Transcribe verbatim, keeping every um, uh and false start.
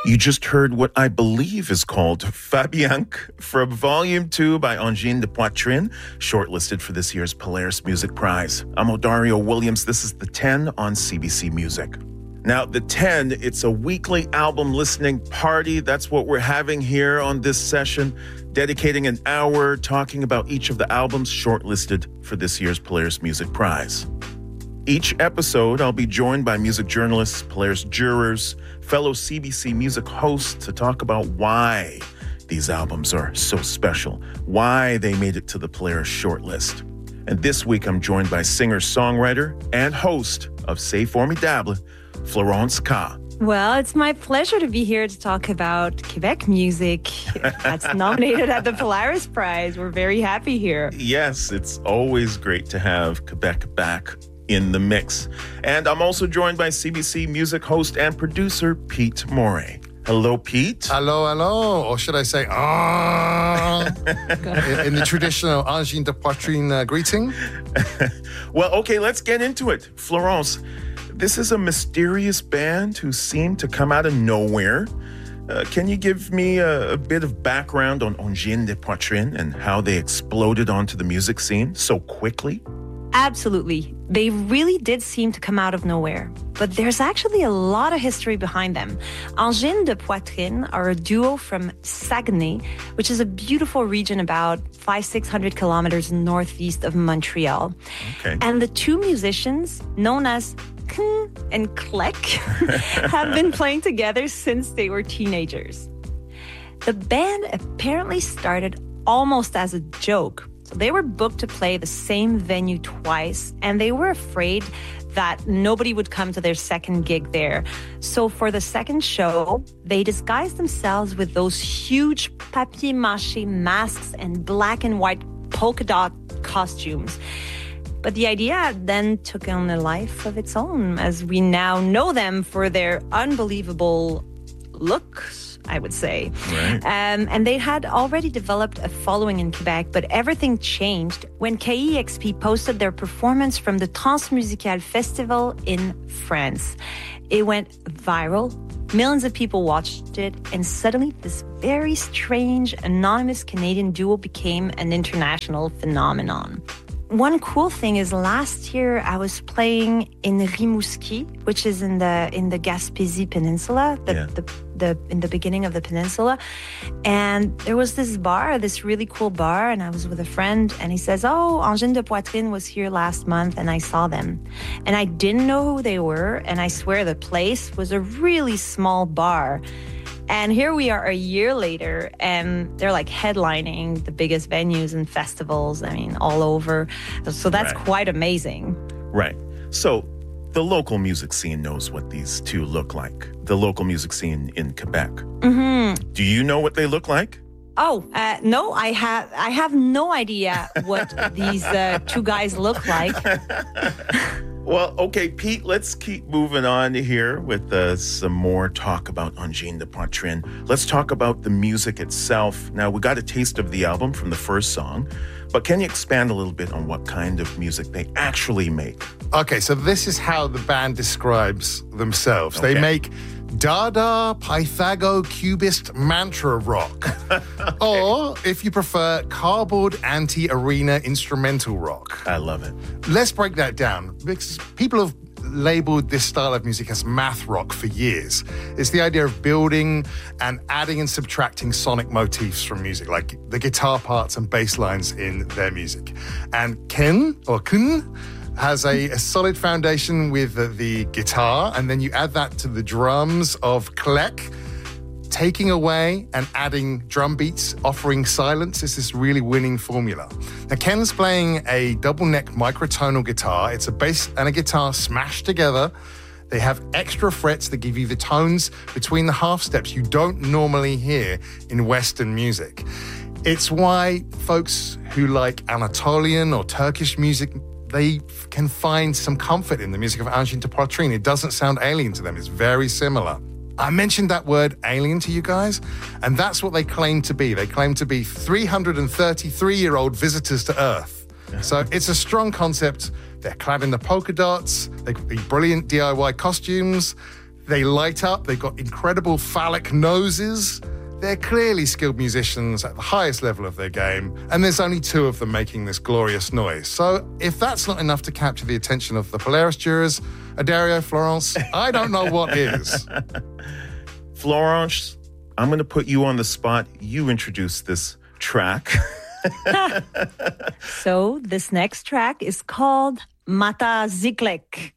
You just heard what I believe is called Fabianque from Volume two by Angine de Poitrine, shortlisted for this year's Polaris Music Prize. I'm Odario Williams. This is The ten on C B C Music. Now, The ten, it's a weekly album listening party. That's what we're having here on this session, dedicating an hour talking about each of the albums shortlisted for this year's Polaris Music Prize. Each episode, I'll be joined by music journalists, Polaris jurors, fellow C B C Music hosts to talk about why these albums are so special, why they made it to the Polaris shortlist. And this week, I'm joined by singer-songwriter and host of C'est Formidable, Florence K. Well, it's my pleasure to be here to talk about Quebec music that's nominated at the Polaris Prize. We're very happy here. Yes, it's always great to have Quebec back in the mix. And I'm also joined by C B C Music host and producer Pete Moray. Hello, Pete. Hello, hello. Or should I say, ah, in, in the traditional Angine de Poitrine uh, greeting? Well, okay, let's get into it. Florence, this is a mysterious band who seem to come out of nowhere. Uh, can you give me a, a bit of background on Angine de Poitrine and how they exploded onto the music scene so quickly? Absolutely. They really did seem to come out of nowhere. But there's actually a lot of history behind them. Angine de Poitrine are a duo from Saguenay, which is a beautiful region about five, six hundred kilometers northeast of Montreal. Okay. And the two musicians, known as Kn and Klek, have been playing together since they were teenagers. The band apparently started almost as a joke. So they were booked to play the same venue twice, and they were afraid that nobody would come to their second gig there. So for the second show, they disguised themselves with those huge papier-mâché masks and black and white polka dot costumes. But the idea then took on a life of its own, as we now know them for their unbelievable looks, I would say. Right. Um, and they had already developed a following in Quebec, but everything changed when K E X P posted their performance from the Transmusicale Festival in France. It went viral. Millions of people watched it, and suddenly this very strange, anonymous Canadian duo became an international phenomenon. One cool thing is last year I was playing in Rimouski, which is in the in the Gaspésie Peninsula, the, yeah. the the in the beginning of the peninsula, and there was this bar, this really cool bar, and I was with a friend, and he says, "Oh, Angine de Poitrine was here last month, and I saw them," and I didn't know who they were, and I swear the place was a really small bar. And here we are a year later, and they're like headlining the biggest venues and festivals, I mean, all over. So that's Right. quite amazing. Right. So the local music scene knows what these two look like. The local music scene in Quebec. Mm-hmm. Do you know what they look like? Oh, uh, no, I have I have no idea what these uh, two guys look like. Well, okay, Pete, let's keep moving on here with uh, some more talk about Angine de Poitrine. Let's talk about the music itself. Now, we got a taste of the album from the first song, but can you expand a little bit on what kind of music they actually make? Okay, so this is how the band describes themselves. Okay. They make Dada, Pythago, Cubist, mantra rock. Okay. Or, if you prefer, cardboard anti-arena instrumental rock. I love it. Let's break that down, because people have labeled this style of music as math rock for years. It's the idea of building and adding and subtracting sonic motifs from music, like the guitar parts and bass lines in their music. And Ken, or Kun, has a, a solid foundation with the, the guitar, and then you add that to the drums of Klek, taking away and adding drum beats, offering silence is this really winning formula. Now, Ken's playing a double neck microtonal guitar. It's a bass and a guitar smashed together. They have extra frets that give you the tones between the half steps you don't normally hear in Western music. It's why folks who like Anatolian or Turkish music, they can find some comfort in the music of Angine de Poitrine. It doesn't sound alien to them. It's very similar. I mentioned that word alien to you guys, and that's what they claim to be. They claim to be three hundred thirty-three-year-old visitors to Earth. So it's a strong concept. They're clad in the polka dots. They've got the brilliant D I Y costumes. They light up. They've got incredible phallic noses. They're clearly skilled musicians at the highest level of their game, and there's only two of them making this glorious noise. So if that's not enough to capture the attention of the Polaris jurors, Addario, Florence, I don't know what is. Florence, I'm going to put you on the spot. You introduce this track. So this next track is called Mata Ziklek.